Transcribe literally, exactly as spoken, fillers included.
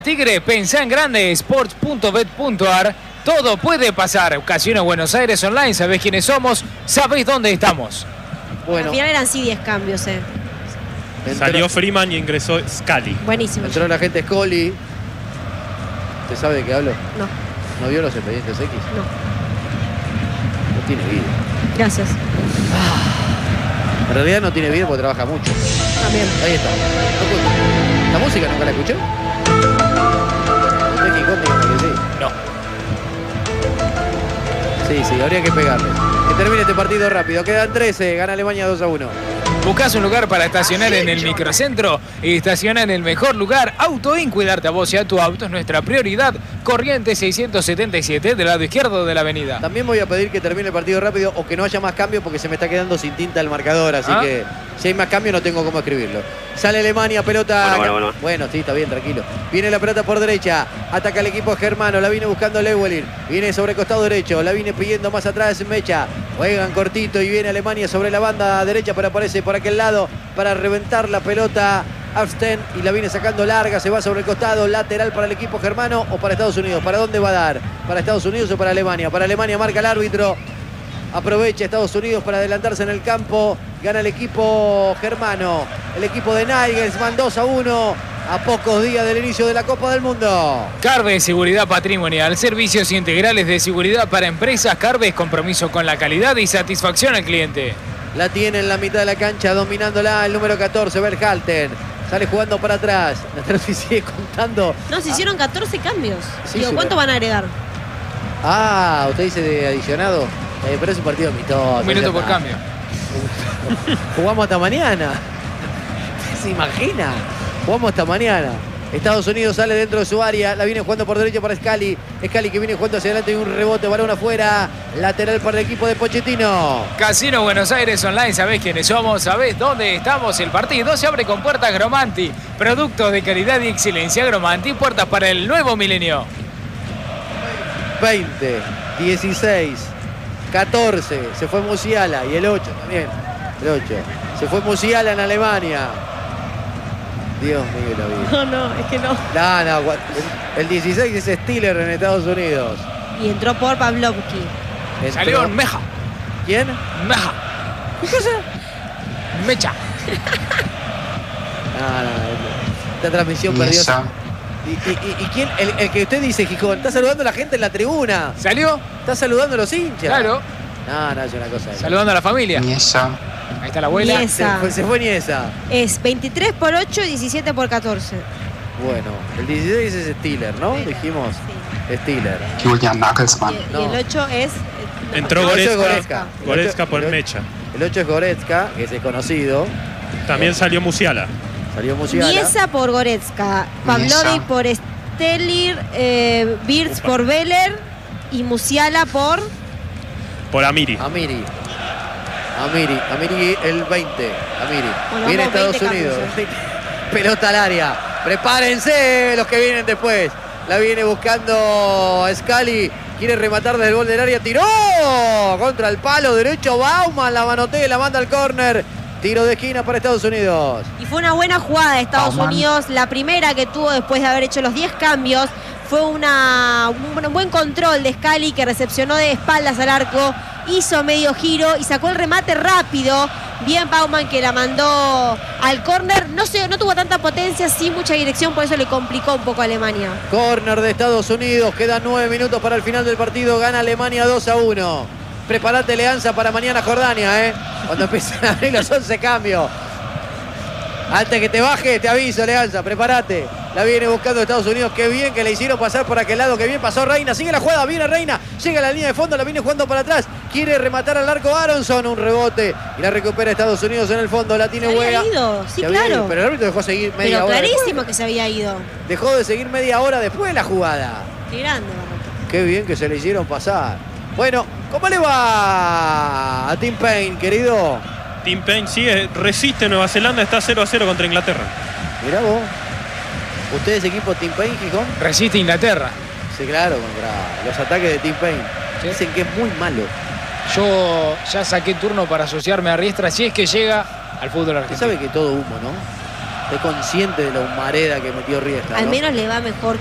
Tigre, pensá en grande, sports punto bet punto ar. Todo puede pasar. Casino Buenos Aires Online, sabés quiénes somos, sabés dónde estamos. Bueno. Al final eran sí diez cambios, eh. Entró, Salió Freeman y ingresó Scali. Buenísimo. entró la gente Scully. ¿Usted sabe de qué hablo? No, ¿No vio los expedientes X? no. No tiene vida. Gracias. En realidad no tiene vida porque trabaja mucho. También. Ahí está. ¿La música nunca la escuchó? Usted, Quijón, dígame que sí. No. Sí, sí, habría que pegarle. Que termine este partido rápido. Quedan trece. Gana Alemania dos a uno. ¿Buscás un lugar para estacionar en el microcentro? Y estacionar en el mejor lugar. Autoin, cuidarte a vos y a tu auto es nuestra prioridad. Corrientes seiscientos setenta y siete, del lado izquierdo de la avenida. También voy a pedir que termine el partido rápido o que no haya más cambios porque se me está quedando sin tinta el marcador. Así ¿Ah? que si hay más cambios no tengo cómo escribirlo. Sale Alemania, pelota. Bueno, bueno, bueno. Bueno, sí, está bien, tranquilo. Viene la pelota por derecha. Ataca el equipo germano. La viene buscando Lewelin. Viene sobre costado derecho. La viene pidiendo más atrás Mecha. Juegan cortito y viene Alemania sobre la banda derecha, pero aparece por aquel lado para reventar la pelota. Afsten y la viene sacando larga, se va sobre el costado, lateral para el equipo germano o para Estados Unidos. ¿Para dónde va a dar? ¿Para Estados Unidos o para Alemania? Para Alemania marca el árbitro. Aprovecha Estados Unidos para adelantarse en el campo. Gana el equipo germano. El equipo de Nagelsmann dos a uno. A pocos días del inicio de la Copa del Mundo. Carve Seguridad Patrimonial, servicios integrales de seguridad para empresas. Carve es compromiso con la calidad y satisfacción al cliente. La tiene en la mitad de la cancha, dominándola el número catorce, Verhalten. Sale jugando para atrás. La sigue contando. No, se hicieron catorce cambios. Sí, Digo, sí, ¿cuánto bueno. van a agregar? Ah, usted dice de adicionado. Eh, pero es un partido amistoso. Un minuto ya por está. cambio. Jugamos hasta mañana. ¿Se imagina? Jugamos hasta mañana. Estados Unidos sale dentro de su área. La viene jugando por derecha para Scali. Scali que viene jugando hacia adelante y un rebote, balón afuera. Lateral para el equipo de Pochettino. Casino Buenos Aires Online, sabés quiénes somos, sabés dónde estamos. El partido se abre con puertas Gromanti. Productos de calidad y excelencia Gromanti. Puertas para el nuevo milenio. veinte, dieciséis, catorce. Se fue Musiala y el ocho también. El ocho. Se fue Musiala en Alemania. Dios mío, la vida. No, no, es que no. No, no, el, el dieciséis es Stiller en Estados Unidos. Y entró por Pavlovsky. Entró- Salió Meja. ¿Quién? Meja. ¿Qué cosa? Mecha. No, no, esta transmisión perdió. ¿Y, y, y, y quién? El, el que usted dice, Gijón, está saludando a la gente en la tribuna. ¿Salió? Está saludando a los hinchas. Claro. No, no, es una cosa. de- Saludando a la familia. Niesa. Ahí está la abuela. Nies. Se fue, se fue Niesa. Es veintitrés por ocho y diecisiete por catorce. Bueno, el dieciséis es Stiller, ¿no? Dijimos. Stiller. Julian Nagelsmann. Y, No. y el ocho es... Entró El ocho es Goretzka. Goretzka. Goretzka por El ocho- Mecha. El ocho es Goretzka, que es el conocido. También salió Musiala. Salió Musiala. Niesa por Goretzka, Pavlovic Niesa. por Stelir, eh, Birz Upa. por Veller y Musiala por... Por Amiri. Amiri. Amiri. Amiri el veinte. Amiri. Bueno, Viene vamos, Estados veinte Unidos. cambios, Pelota al área. Prepárense los que vienen después. La viene buscando Scali. Quiere rematar desde el gol del área. Tiró contra el palo derecho. Bauman la manotea, la manda al córner. Tiro de esquina para Estados Unidos. Y fue una buena jugada de Estados Bauman. Unidos, la primera que tuvo después de haber hecho los diez cambios. Fue una, un, un buen control de Scali que recepcionó de espaldas al arco, hizo medio giro y sacó el remate rápido. Bien Bauman que la mandó al córner. No, se- no tuvo tanta potencia, sí mucha dirección, por eso le complicó un poco a Alemania. Córner de Estados Unidos. Quedan nueve minutos para el final del partido. Gana Alemania dos a uno. Prepárate, Leanza, para mañana Jordania, ¿eh? Cuando empiezan a abrir los once cambios. Antes que te baje, te aviso, Leanza. Prepárate. La viene buscando Estados Unidos. Qué bien que le hicieron pasar por aquel lado. Qué bien pasó Reina. Sigue la jugada. Viene Reina. Llega a la línea de fondo. La viene jugando para atrás. Quiere rematar al arco Aronson. Un rebote. Y la recupera Estados Unidos en el fondo. La tiene Se había Huega. ido, sí, Se había claro. ido, pero el árbitro dejó seguir media Pero hora. clarísimo después. que se había ido. Dejó de seguir media hora después de la jugada. Qué grande, Barroca. Qué bien que se le hicieron pasar. Bueno, ¿cómo le va a Tim Payne, querido? Tim Payne sigue, resiste Nueva Zelanda, está cero a cero contra Inglaterra. Mirá vos. ¿Usted es equipo Tim Payne, Gijón? Resiste Inglaterra. Sí, claro, contra los ataques de Tim Payne. Sí. Dicen que es muy malo. Yo ya saqué turno para asociarme a Riestra si es que llega al fútbol Usted argentino. sabe que todo humo, ¿no? Esté consciente de la humareda que metió Riestra. Al ¿no? menos le va mejor